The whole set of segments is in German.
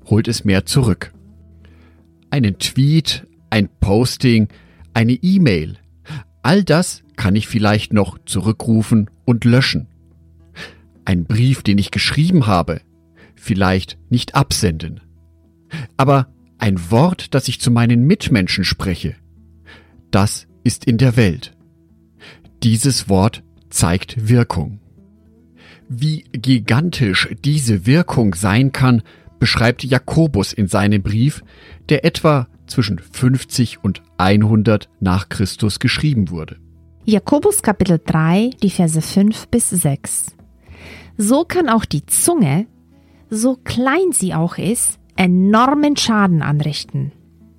holt es mehr zurück. Einen Tweet, ein Posting, eine E-Mail, all das kann ich vielleicht noch zurückrufen und löschen. Ein Brief, den ich geschrieben habe, vielleicht nicht absenden. Aber ein Wort, das ich zu meinen Mitmenschen spreche, das ist in der Welt. Dieses Wort zeigt Wirkung. Wie gigantisch diese Wirkung sein kann, beschreibt Jakobus in seinem Brief, der etwa zwischen 50 und 100 nach Christus geschrieben wurde. Jakobus Kapitel 3, die Verse 5 bis 6. So kann auch die Zunge, so klein sie auch ist, enormen Schaden anrichten.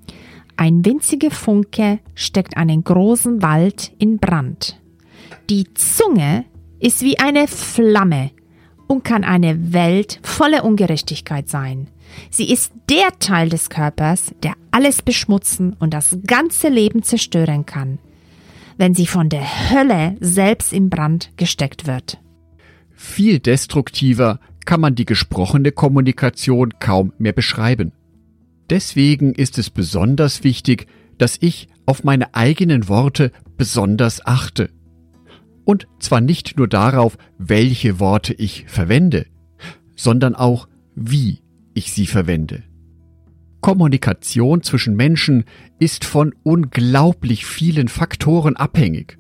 Ein winziger Funke steckt einen großen Wald in Brand. Die Zunge ist wie eine Flamme und kann eine Welt voller Ungerechtigkeit sein. Sie ist der Teil des Körpers, der alles beschmutzen und das ganze Leben zerstören kann, wenn sie von der Hölle selbst in Brand gesteckt wird. Viel destruktiver kann man die gesprochene Kommunikation kaum mehr beschreiben. Deswegen ist es besonders wichtig, dass ich auf meine eigenen Worte besonders achte. Und zwar nicht nur darauf, welche Worte ich verwende, sondern auch, wie ich sie verwende. Kommunikation zwischen Menschen ist von unglaublich vielen Faktoren abhängig.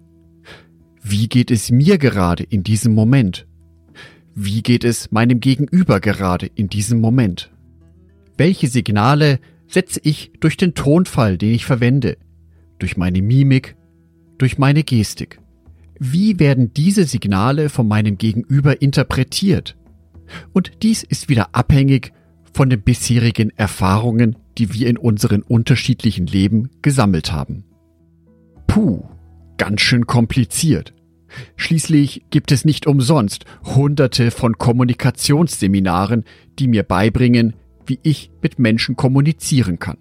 Wie geht es mir gerade in diesem Moment? Wie geht es meinem Gegenüber gerade in diesem Moment? Welche Signale setze ich durch den Tonfall, den ich verwende, durch meine Mimik, durch meine Gestik? Wie werden diese Signale von meinem Gegenüber interpretiert? Und dies ist wieder abhängig von den bisherigen Erfahrungen, die wir in unseren unterschiedlichen Leben gesammelt haben. Puh, ganz schön kompliziert. Schließlich gibt es nicht umsonst Hunderte von Kommunikationsseminaren, die mir beibringen, wie ich mit Menschen kommunizieren kann.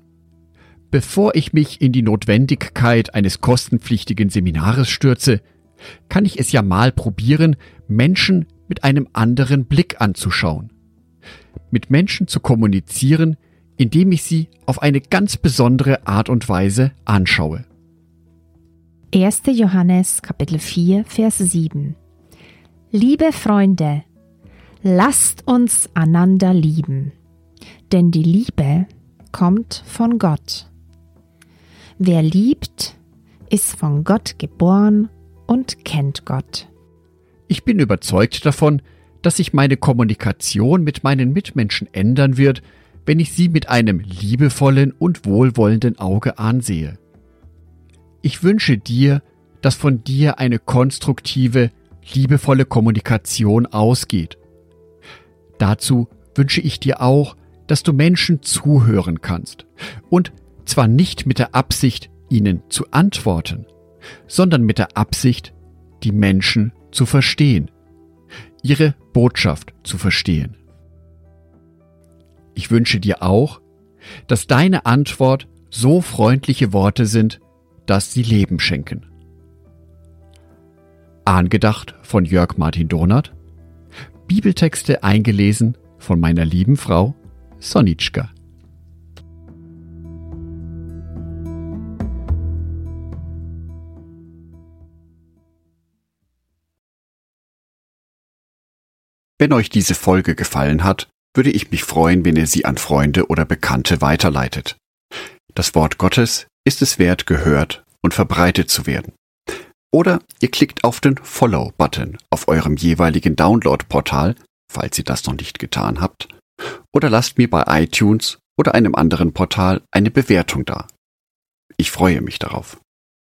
Bevor ich mich in die Notwendigkeit eines kostenpflichtigen Seminares stürze, kann ich es ja mal probieren, Menschen mit einem anderen Blick anzuschauen. Mit Menschen zu kommunizieren, indem ich sie auf eine ganz besondere Art und Weise anschaue. 1. Johannes Kapitel 4, Vers 7. Liebe Freunde, lasst uns einander lieben, denn die Liebe kommt von Gott. Wer liebt, ist von Gott geboren und kennt Gott. Ich bin überzeugt davon, dass sich meine Kommunikation mit meinen Mitmenschen ändern wird, wenn ich sie mit einem liebevollen und wohlwollenden Auge ansehe. Ich wünsche dir, dass von dir eine konstruktive, liebevolle Kommunikation ausgeht. Dazu wünsche ich dir auch, dass du Menschen zuhören kannst. Und zwar nicht mit der Absicht, ihnen zu antworten, sondern mit der Absicht, die Menschen zu verstehen, ihre Botschaft zu verstehen. Ich wünsche dir auch, dass deine Antwort so freundliche Worte sind, dass sie Leben schenken. Angedacht von Jörg Martin Donath, Bibeltexte eingelesen von meiner lieben Frau Sonitschka. Wenn euch diese Folge gefallen hat, würde ich mich freuen, wenn ihr sie an Freunde oder Bekannte weiterleitet. Das Wort Gottes ist es wert, gehört und verbreitet zu werden. Oder ihr klickt auf den Follow-Button auf eurem jeweiligen Download-Portal, falls ihr das noch nicht getan habt, oder lasst mir bei iTunes oder einem anderen Portal eine Bewertung da. Ich freue mich darauf.